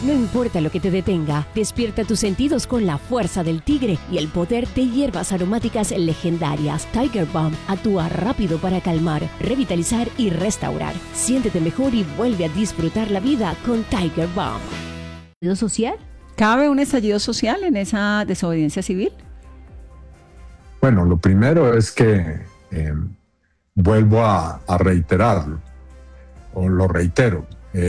No importa lo que te detenga, despierta tus sentidos con la fuerza del tigre y el poder de hierbas aromáticas legendarias. Tiger Balm actúa rápido para calmar, revitalizar y restaurar. Siéntete mejor y vuelve a disfrutar la vida con Tiger Balm. ¿Estallido social? ¿Cabe un estallido social en esa desobediencia civil? Bueno, lo primero es que vuelvo a reiterarlo, o lo reitero.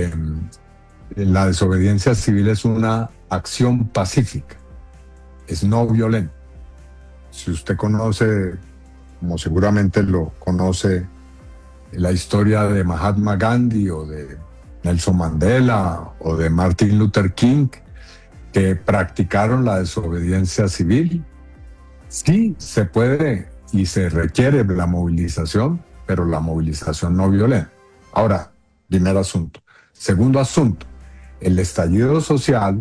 La desobediencia civil es una acción pacífica, es no violenta. Si usted conoce, como seguramente lo conoce, la historia de Mahatma Gandhi o de Nelson Mandela o de Martin Luther King, que practicaron la desobediencia civil, sí se puede y se requiere la movilización, pero la movilización no violenta. Ahora, primer asunto. Segundo asunto, el estallido social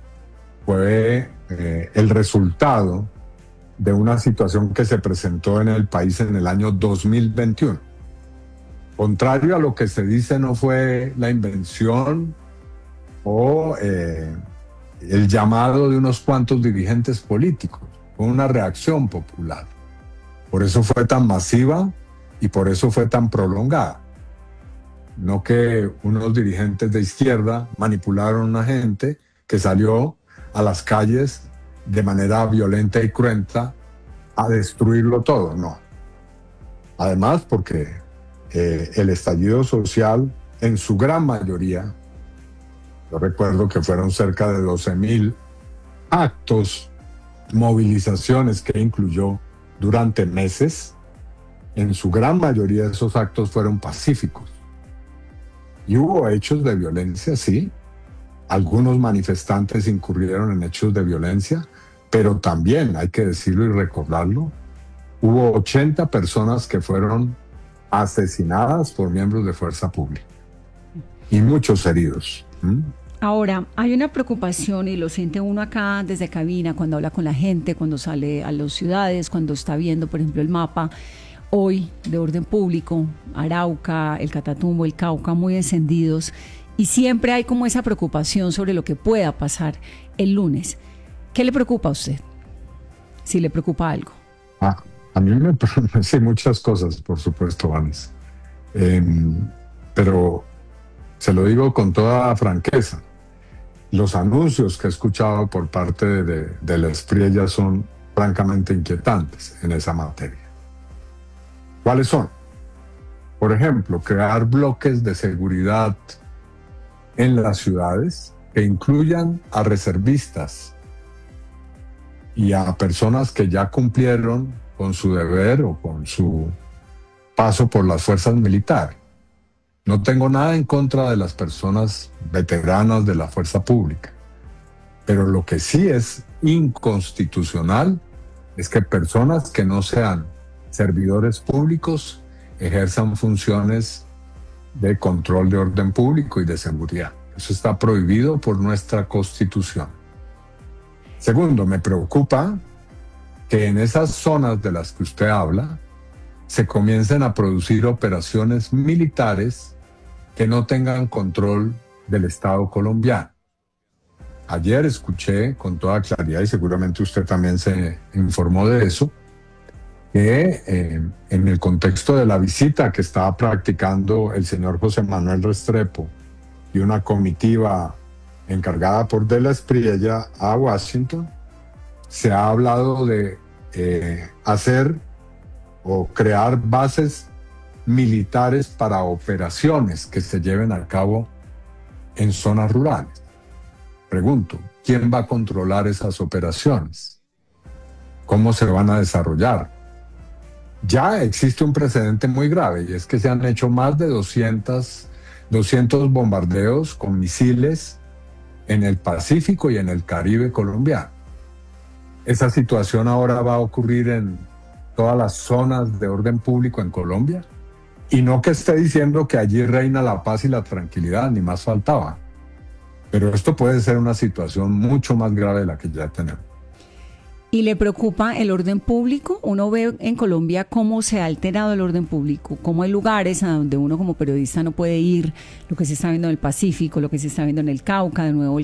fue el resultado de una situación que se presentó en el país en el año 2021. Contrario a lo que se dice, no fue la invención o el llamado de unos cuantos dirigentes políticos, fue una reacción popular. Por eso fue tan masiva y por eso fue tan prolongada. No que unos dirigentes de izquierda manipularon a una gente que salió a las calles de manera violenta y cruenta a destruirlo todo, no. Además, porque el estallido social, en su gran mayoría, yo recuerdo que fueron cerca de 12,000 actos, movilizaciones que incluyó durante meses, en su gran mayoría de esos actos fueron pacíficos. Y hubo hechos de violencia, sí. Algunos manifestantes incurrieron en hechos de violencia, pero también, hay que decirlo y recordarlo, hubo 80 personas que fueron asesinadas por miembros de fuerza pública y muchos heridos. Ahora, hay una preocupación y lo siente uno acá desde cabina, cuando habla con la gente, cuando sale a las ciudades, cuando está viendo, por ejemplo, el mapa hoy de orden público, Arauca, el Catatumbo, el Cauca, muy encendidos, y siempre hay como esa preocupación sobre lo que pueda pasar el lunes. ¿Qué le preocupa a usted? Si le preocupa algo. A mí me sí, muchas cosas, por supuesto, Vanessa. Pero se lo digo con toda franqueza. Los anuncios que he escuchado por parte de la Espriella son francamente inquietantes en esa materia. ¿Cuáles son? Por ejemplo, crear bloques de seguridad en las ciudades que incluyan a reservistas y a personas que ya cumplieron con su deber o con su paso por las fuerzas militares. No tengo nada en contra de las personas veteranas de la fuerza pública, pero lo que sí es inconstitucional es que personas que no sean servidores públicos ejerzan funciones de control de orden público y de seguridad. Eso está prohibido por nuestra Constitución. Segundo, me preocupa que en esas zonas de las que usted habla se comiencen a producir operaciones militares que no tengan control del Estado colombiano. Ayer escuché con toda claridad, y seguramente usted también se informó de eso, que en el contexto de la visita que estaba practicando el señor José Manuel Restrepo y una comitiva encargada por De la Espriella a Washington, se ha hablado de hacer o crear bases militares para operaciones que se lleven a cabo en zonas rurales. Pregunto, ¿quién va a controlar esas operaciones? ¿Cómo se van a desarrollar? Ya existe un precedente muy grave y es que se han hecho más de 200 bombardeos con misiles en el Pacífico y en el Caribe colombiano. Esa situación ahora va a ocurrir en todas las zonas de orden público en Colombia. Y no que esté diciendo que allí reina la paz y la tranquilidad, ni más faltaba. Pero esto puede ser una situación mucho más grave de la que ya tenemos. ¿Y le preocupa el orden público? Uno ve en Colombia cómo se ha alterado el orden público, cómo hay lugares a donde uno como periodista no puede ir, lo que se está viendo en el Pacífico, lo que se está viendo en el Cauca, de nuevo